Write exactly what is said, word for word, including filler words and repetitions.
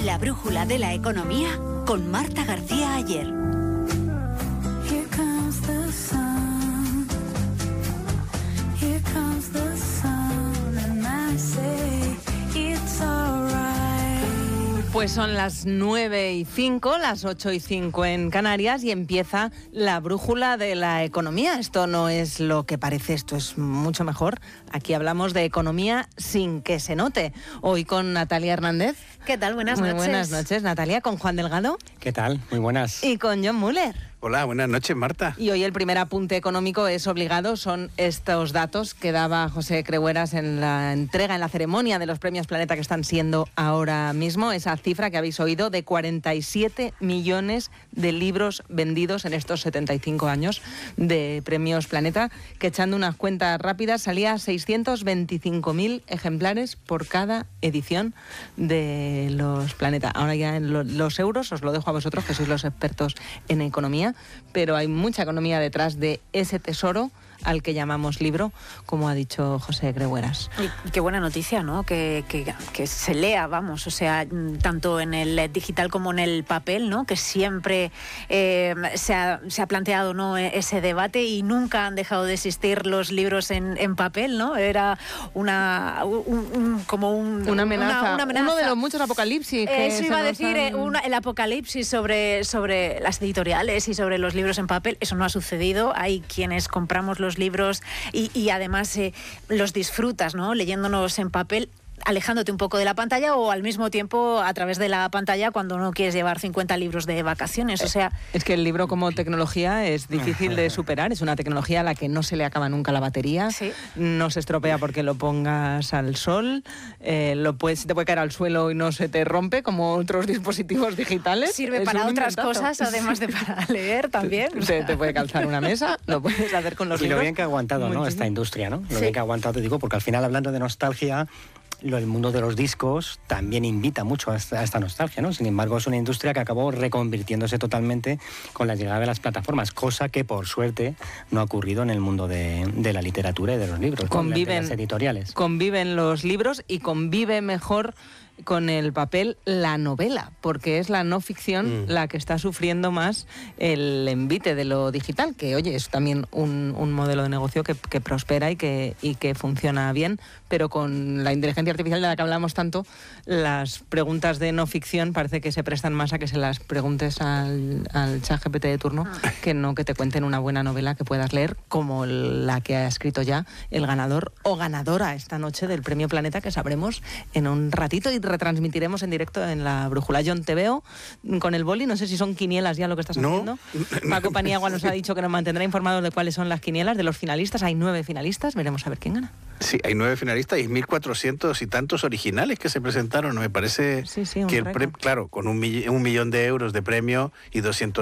La brújula de la economía con Marta García Ayer. Pues son las nueve y cinco, las ocho y cinco en Canarias y empieza la brújula de la economía. Esto no es lo que parece, esto es mucho mejor. Aquí hablamos de economía sin que se note. Hoy con Natalia Hernández. ¿Qué tal? Buenas Muy noches. buenas noches, Natalia, con Juan Delgado. ¿Qué tal? Muy buenas. Y con John Muller. Hola, buenas noches, Marta. Y hoy el primer apunte económico es obligado, son estos datos que daba José Crehueras en la entrega, en la ceremonia de los premios Planeta que están siendo ahora mismo, esa cifra que habéis oído de cuarenta y siete millones de libros vendidos en estos setenta y cinco años de premios Planeta, que echando unas cuentas rápidas salía seiscientos veinticinco mil ejemplares por cada edición de los Planeta. Ahora ya en lo, los euros os lo dejo a vosotros, que sois los expertos en economía, pero hay mucha economía detrás de ese tesoro al que llamamos libro, como ha dicho José Crehueras. Y qué buena noticia, ¿no? Que, que, que se lea, vamos, o sea, tanto en el digital como en el papel, ¿no? Que siempre eh, se, ha, se ha planteado, ¿no?, ese debate y nunca han dejado de existir los libros en, en papel, ¿no? Era una un, un, como un, una, amenaza. Una, una amenaza. Uno de los muchos apocalipsis. Que Eso iba a decir, han... una, el apocalipsis sobre, sobre las editoriales y sobre los libros en papel. Eso no ha sucedido. Hay quienes compramos los libros y, y además eh, los disfrutas, ¿no?, leyéndonos en papel, alejándote un poco de la pantalla o al mismo tiempo a través de la pantalla cuando no quieres llevar cincuenta libros de vacaciones. O sea, es que el libro como tecnología es difícil de superar, es una tecnología a la que no se le acaba nunca la batería, ¿sí?, no se estropea porque lo pongas al sol, eh, lo puedes, te puede caer al suelo y no se te rompe como otros dispositivos digitales. Sirve es para otras inventazo. cosas, además de para leer también. Se te puede calzar una mesa, lo puedes hacer con los y libros. lo bien que ha aguantado, ¿no?, esta industria, ¿no? Lo sí. bien que ha aguantado, te digo, porque al final, hablando de nostalgia, Lo, el mundo de los discos también invita mucho a esta, a esta nostalgia, ¿no? Sin embargo, es una industria que acabó reconvirtiéndose totalmente con la llegada de las plataformas, cosa que, por suerte, no ha ocurrido en el mundo de, de la literatura y de los libros, conviven, de las editoriales. Conviven los libros y convive mejor con el papel la novela, porque es la no ficción mm. la que está sufriendo más el envite de lo digital, que oye, es también un, un modelo de negocio que, que prospera y que, y que funciona bien, pero con la inteligencia artificial de la que hablamos tanto, las preguntas de no ficción parece que se prestan más a que se las preguntes al, al ChatGPT de turno, ah. que no que te cuenten una buena novela que puedas leer, como la que ha escrito ya el ganador o ganadora esta noche del Premio Planeta, que sabremos en un ratito y retransmitiremos en directo en la brújula. John, te veo con el boli, no sé si son quinielas ya lo que estás no. haciendo. Paco Paniagua nos ha dicho que nos mantendrá informados de cuáles son las quinielas de los finalistas. Hay nueve finalistas, veremos a ver quién gana. Sí, hay nueve finalistas y mil cuatrocientos y tantos originales que se presentaron. Me parece sí, sí, que el pre- claro, con un, mill- un millón de euros de premio y doscientos